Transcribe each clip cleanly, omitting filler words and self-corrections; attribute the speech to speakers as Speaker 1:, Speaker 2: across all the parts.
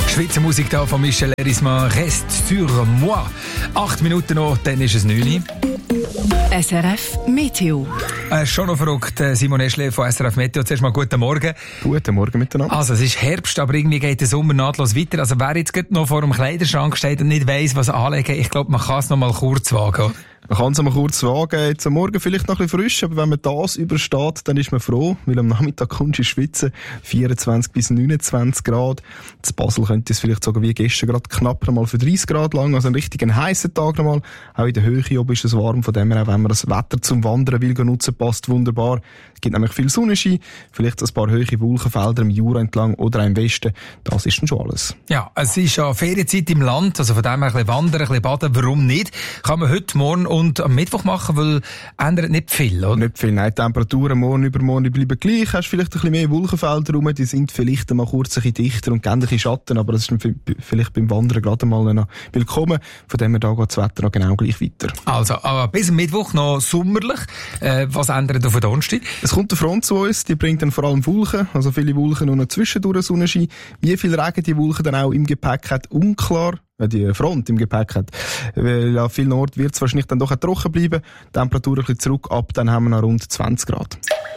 Speaker 1: Schweizer Musik da von Michel Erisman, «Reste sur moi». 8 Minuten noch, dann ist es 9 Uhr.
Speaker 2: SRF Meteo.
Speaker 1: Schon noch verrückt, Simon Eschle von SRF Meteo. Zuerst mal guten Morgen.
Speaker 3: Guten Morgen miteinander.
Speaker 1: Also, es ist Herbst, aber irgendwie geht der Sommer nahtlos weiter. Also, wer jetzt noch vor dem Kleiderschrank steht und nicht weiss, was anlegen, ich glaube, man kann es noch mal kurz wagen.
Speaker 3: Man kann es mal kurz wagen. Jetzt am Morgen vielleicht noch ein bisschen frisch, aber wenn man das übersteht, dann ist man froh, weil am Nachmittag kommst du in schwitzen, 24 bis 29 Grad. In Basel könnte es vielleicht sogar wie gestern gerade knapp einmal für 30 Grad lang, also ein richtig heißer Tag nochmal. Auch in der Höhe oben ist es warm, von dem her, auch wenn man das Wetter zum Wandern will nutzen, passt wunderbar. Es gibt nämlich viel Sonnenschein, vielleicht ein paar hohe Wolkenfelder im Jura entlang oder auch im Westen. Das ist dann schon alles.
Speaker 1: Ja, es ist ja Ferienzeit im Land, also von dem her ein bisschen wandern, ein bisschen baden, warum nicht? Kann man heute, morgen und am Mittwoch machen, weil ändert nicht viel, oder?
Speaker 3: Nicht viel, nein. Die Temperaturen morgen, übermorgen bleiben gleich. Hast vielleicht ein bisschen mehr Wolkenfelder rum, die sind vielleicht mal kurz ein bisschen dichter und geben ein bisschen Schatten, aber das ist vielleicht beim Wandern gerade mal noch willkommen. Von dem her da geht das Wetter noch genau gleich weiter.
Speaker 1: Also, aber bis am Mittwoch noch sommerlich. Was ändert auf den Donnerstag?
Speaker 3: Es kommt eine Front zu uns, die bringt dann vor allem Wolken, also viele Wolken und noch zwischendurch Sonnenschein. Wie viel Regen die Wolken dann auch im Gepäck hat, unklar. Die Front im Gepäck hat. Weil an vielen Orten wird es wahrscheinlich dann doch trocken bleiben. Die Temperatur ein bisschen zurück, ab dann haben wir noch rund 20 Grad.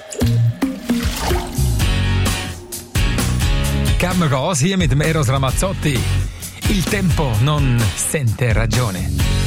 Speaker 1: Geben wir Gas hier mit dem Eros Ramazzotti. Il tempo non sente ragione.